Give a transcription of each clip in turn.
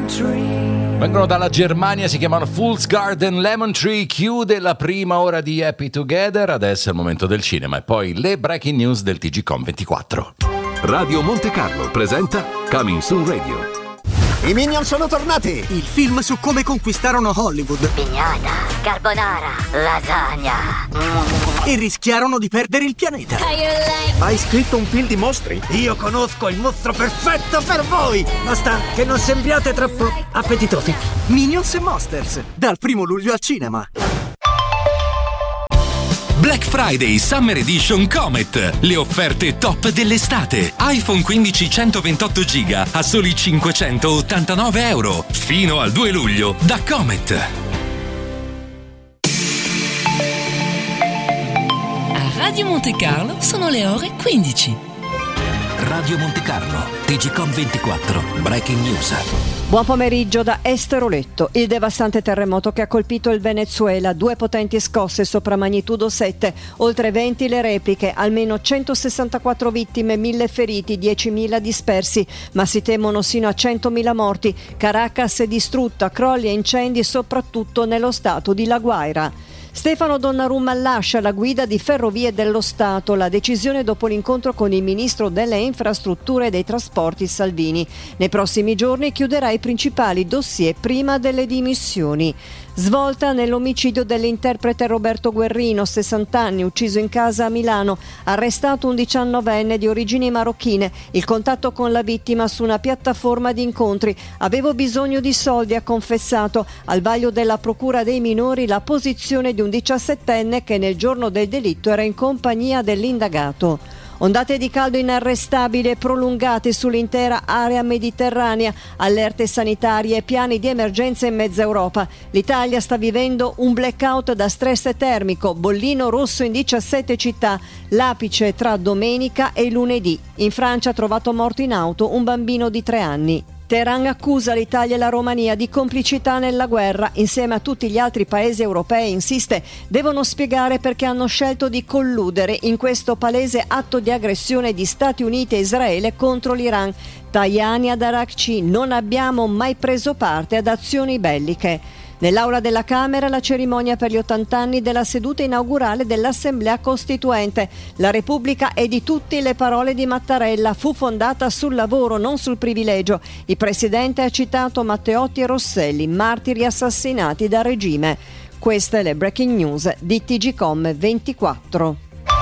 Vengono dalla Germania, si chiamano Fool's Garden. Lemon Tree chiude la prima ora di Happy Together. Adesso è il momento del cinema e poi le breaking news del TGcom 24. Radio Monte Carlo presenta Coming Soon Radio. I Minion sono tornati! Il film su come conquistarono Hollywood. Pignata, carbonara, lasagna. E rischiarono di perdere il pianeta. Hai scritto un film di mostri? Io conosco il mostro perfetto per voi! Basta che non sembriate troppo appetitosi. Minions e Monsters, dal 1 luglio al cinema. Black Friday Summer Edition Comet. Le offerte top dell'estate. iPhone 15 128 GB a soli €589. Fino al 2 luglio da Comet. A Radio Monte Carlo sono le ore 15. Radio Monte Carlo, TGcom 24, Breaking News. Buon pomeriggio da Esteroletto. Il devastante terremoto che ha colpito il Venezuela, 2 potenti scosse sopra magnitudo 7, oltre 20 le repliche, almeno 164 vittime, 1000 feriti, 10.000 dispersi, ma si temono sino a 100.000 morti. Caracas è distrutta, crolli e incendi soprattutto nello stato di La Guaira. Stefano Donnarumma lascia la guida di Ferrovie dello Stato, la decisione dopo l'incontro con il ministro delle infrastrutture e dei trasporti Salvini. Nei prossimi giorni chiuderà i principali dossier prima delle dimissioni. Svolta nell'omicidio dell'interprete Roberto Guerrino, 60 anni, ucciso in casa a Milano, arrestato un 19enne di origini marocchine. Il contatto con la vittima su una piattaforma di incontri. Avevo bisogno di soldi, ha confessato. Al vaglio della procura dei minori la posizione di un 17enne che nel giorno del delitto era in compagnia dell'indagato. Ondate di caldo inarrestabili e prolungate sull'intera area mediterranea, allerte sanitarie e piani di emergenza in mezza Europa. L'Italia sta vivendo un blackout da stress termico, bollino rosso in 17 città, l'apice tra domenica e lunedì. In Francia ha trovato morto in auto un bambino di 3 anni. Teheran accusa l'Italia e la Romania di complicità nella guerra. Insieme a tutti gli altri paesi europei, insiste, devono spiegare perché hanno scelto di colludere in questo palese atto di aggressione di Stati Uniti e Israele contro l'Iran. Tajani ad Arakci: non abbiamo mai preso parte ad azioni belliche. Nell'aula della Camera la cerimonia per gli 80 anni della seduta inaugurale dell'Assemblea Costituente. La Repubblica è di tutti, le parole di Mattarella. Fu fondata sul lavoro, non sul privilegio. Il Presidente ha citato Matteotti e Rosselli, martiri assassinati dal regime. Queste le breaking news di TGcom 24.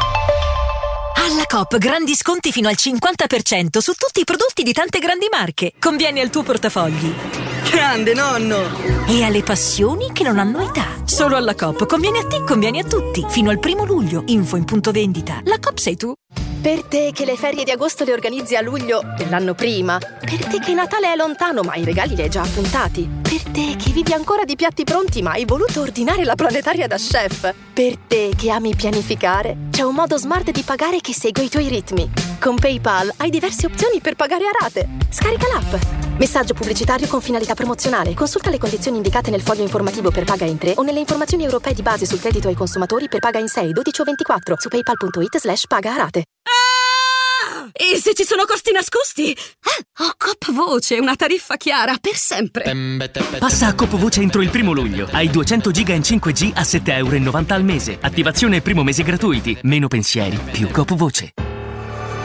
Alla Coop grandi sconti fino al 50% su tutti i prodotti di tante grandi marche. Conviene al tuo portafogli. Grande nonno! E alle passioni che non hanno età. Solo alla Coop conviene a te, conviene a tutti. Fino al 1 luglio. Info in punto vendita. La Coop sei tu. Per te che le ferie di agosto le organizzi a luglio dell'anno prima. Per te che Natale è lontano ma i regali li hai già appuntati. Per te che vivi ancora di piatti pronti ma hai voluto ordinare la planetaria da chef. Per te che ami pianificare, c'è un modo smart di pagare che segue i tuoi ritmi. Con PayPal hai diverse opzioni per pagare a rate. Scarica l'app. Messaggio pubblicitario con finalità promozionale. Consulta le condizioni indicate nel foglio informativo per paga in 3 o nelle informazioni europee di base sul credito ai consumatori per paga in 6, 12 o 24 su paypal.it/paga a rate. E se ci sono costi nascosti? Ho Coop Voce, una tariffa chiara per sempre. Passa a Coop Voce entro il 1 luglio. Hai 200 giga in 5G a €7,90 al mese. Attivazione e primo mese gratuiti. Meno pensieri, più Coop Voce.